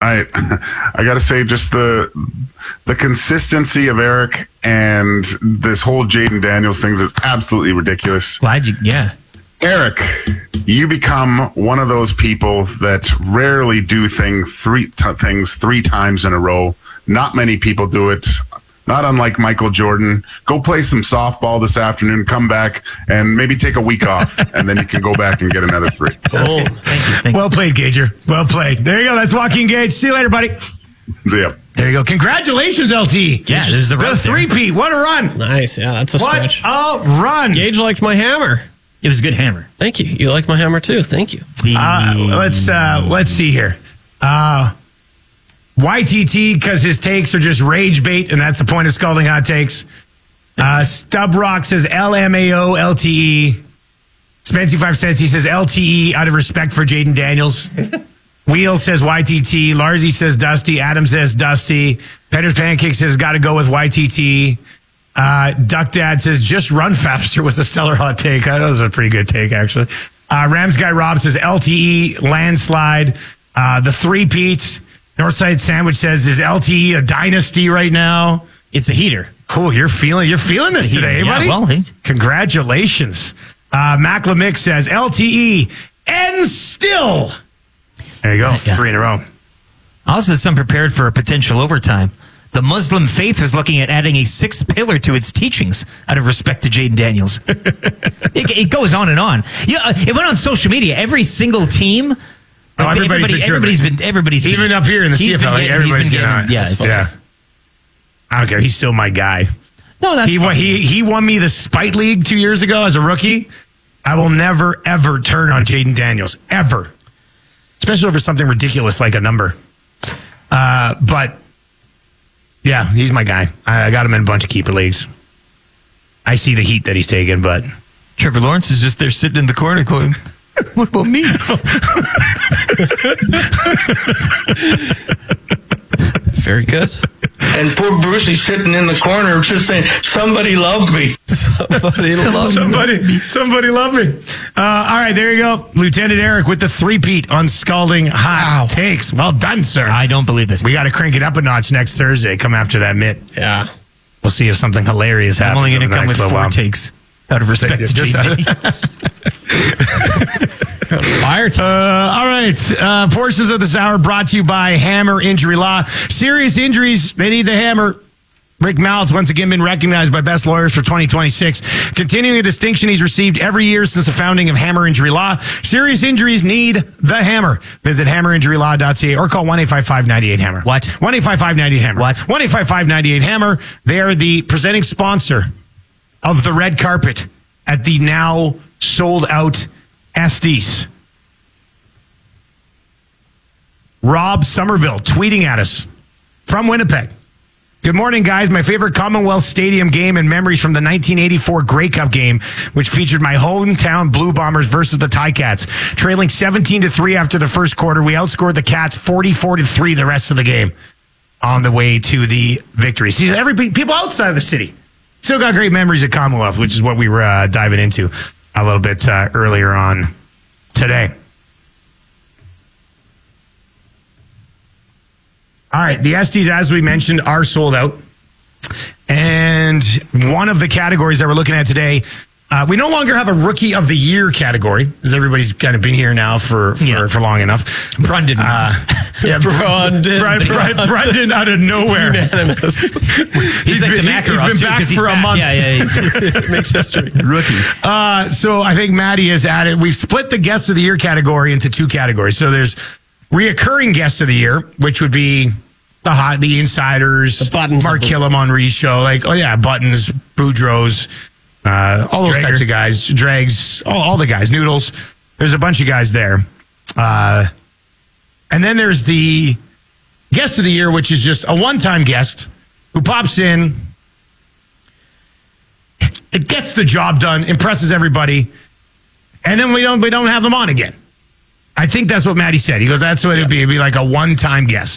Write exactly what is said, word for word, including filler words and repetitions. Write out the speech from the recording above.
I I got to say, just the the consistency of Eric and this whole Jayden Daniels thing is absolutely ridiculous. Glad you, yeah. Eric, you become one of those people that rarely do thing three t- things three times in a row. Not many people do it. Not unlike Michael Jordan. Go play some softball this afternoon, come back, and maybe take a week off, and then you can go back and get another three. Oh, thank you. Thank well played, Gager. Well played. There you go. That's Joaquin Gage. See you later, buddy. See ya. There you go. Congratulations, L T. Yeah, there's a the three-peat. What a run. Nice. Yeah, that's a what stretch. What a run. Gage liked my hammer. It was a good hammer. Thank you. You like my hammer, too. Thank you. Uh, let's uh, let's see here. Uh, Y T T, because his takes are just rage bait, and that's the point of Scalding Hot Takes. Uh, Stub Rock says L M A O L T E. Spency Five Cents, he says L T E out of respect for Jayden Daniels. Wheel says Y T T. Larzy says Dusty. Adam says Dusty. Penner's Pancake says got to go with Y T T. Uh, Duck Dad says just run faster was a stellar hot take. That was a pretty good take, actually. Uh, Rams Guy Rob says L T E, landslide. Uh, the three-peats. Northside Sandwich says, is L T E a dynasty right now? It's a heater. Cool. You're feeling you're feeling this today, yeah, buddy. Well, hey. Congratulations. Uh, Mac Lamix says L T E and still. There you go. Yeah. Three in a row. Also, some prepared for a potential overtime. The Muslim faith is looking at adding a sixth pillar to its teachings out of respect to Jayden Daniels. it, it goes on and on. Yeah, it went on social media. Every single team. Oh, everybody's everybody, been everybody's been everybody's even been, up here in the C F L. Like, getting, everybody's getting on. Yeah, yeah. I don't care. He's still my guy. No, that's he fine. he he won me the Spite League two years ago as a rookie. I will never ever turn on Jayden Daniels ever, especially over something ridiculous like a number. Uh, but yeah, he's my guy. I, I got him in a bunch of keeper leagues. I see the heat that he's taking, but Trevor Lawrence is just there sitting in the corner going, what about me? Very good. And poor Brucey's sitting in the corner just saying, somebody love me. Somebody love somebody, me. Somebody love me. Uh, all right, there you go. Lieutenant Eric with the three-peat on Scalding Hot Wow. Takes. Well done, sir. I don't believe it. We got to crank it up a notch next Thursday. Come after that mitt. Yeah. We'll see if something hilarious happens. I'm only going over to the come next with little four while. takes out of respect to Just- Jayden Daniels. Fire time. Uh, all right. Uh, portions of this hour brought to you by Hammer Injury Law. Serious injuries, they need the hammer. Rick Mallett's once again been recognized by Best Lawyers for twenty twenty-six, continuing a distinction he's received every year since the founding of Hammer Injury Law. Serious injuries need the hammer. Visit hammer injury law dot c a or call one eight five five, nine eight, hammer. What? one eight five five, nine eight, hammer. What? one eight five five, nine eight, hammer. They are the presenting sponsor of the red carpet at the now sold out Estes. Rob Somerville tweeting at us from Winnipeg. Good morning, guys. My favorite Commonwealth Stadium game and memories from the nineteen eighty-four Grey Cup game, which featured my hometown Blue Bombers versus the Ticats. Trailing seventeen to three after the first quarter, we outscored the Cats forty-four to three the rest of the game on the way to the victory. See, every people outside of the city still got great memories of Commonwealth, which is what we were uh, diving into a little bit uh, earlier on today. All right, the Estes, as we mentioned, are sold out. And one of the categories that we're looking at today, uh, we no longer have a Rookie of the Year category, because everybody's kind of been here now for for, Yeah. for long enough. Brundon. Uh, yeah, Brundon. Brundon, Brundon, Brundon out of nowhere. Unanimous. he's, like been- the he's Makarov, been too, back 'cause he's for a back. month. Yeah, yeah, he's Makes history. rookie. Uh, so I think Maddie has added, we've split the Guest of the Year category into two categories. So there's reoccurring Guest of the Year, which would be the hot, the insiders, The Buttons Mark of the- Killam on Reed's show, like, oh yeah, Buttons, Boudreaux's, uh, all those Drager. types of guys, Dregs, all, all the guys, Noodles. There's a bunch of guys there. Uh, and then there's the Guest of the Year, which is just a one-time guest who pops in, it gets the job done, impresses everybody, and then we don't we don't have them on again. I think that's what Maddie said. He goes, that's what it'd be. It'd be like a one-time guest.